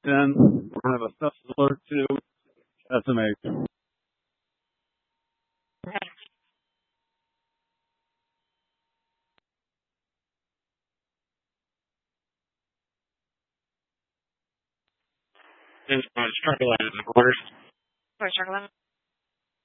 10. We're going to have a stuff alert to SMA. Struggling in the quarters. We're struggling.